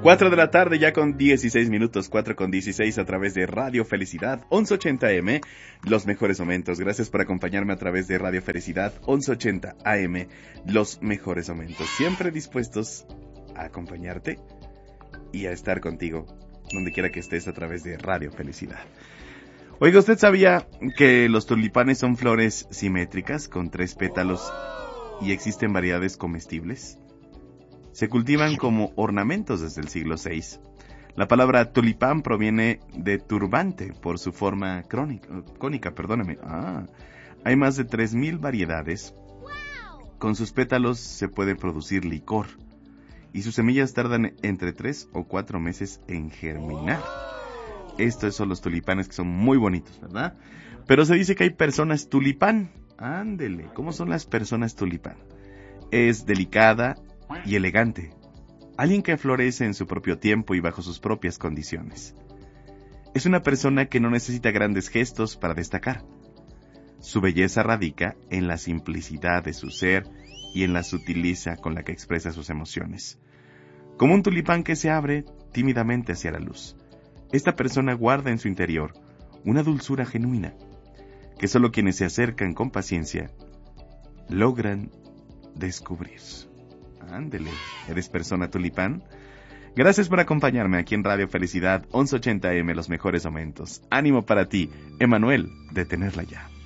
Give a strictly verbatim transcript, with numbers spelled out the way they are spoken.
cuatro de la tarde ya con dieciséis minutos, cuatro con dieciséis a través de Radio Felicidad once ochenta A M, los mejores momentos. Gracias por acompañarme a través de Radio Felicidad once ochenta A M, los mejores momentos. Siempre dispuestos a acompañarte y a estar contigo donde quiera que estés a través de Radio Felicidad. Oiga, ¿usted sabía que los tulipanes son flores simétricas con tres pétalos y existen variedades comestibles? Se cultivan como ornamentos desde el siglo seis. La palabra tulipán proviene de turbante por su forma crónica, cónica, perdóname. Ah, hay más de tres mil variedades. Con sus pétalos se puede producir licor y sus semillas tardan entre tres o cuatro meses en germinar. Estos son los tulipanes que son muy bonitos, ¿verdad? Pero se dice que hay personas tulipán. Ándele, ¿cómo son las personas tulipán? Es delicada y elegante. Alguien que florece en su propio tiempo y bajo sus propias condiciones. Es una persona que no necesita grandes gestos para destacar. Su belleza radica en la simplicidad de su ser y en la sutileza con la que expresa sus emociones. Como un tulipán que se abre tímidamente hacia la luz. Esta persona guarda en su interior una dulzura genuina, que solo quienes se acercan con paciencia logran descubrir. Ándele, ¿eres persona tulipán? Gracias por acompañarme aquí en Radio Felicidad once ochenta A M, los mejores momentos. Ánimo para ti, Emanuel, de Tenerla Ya.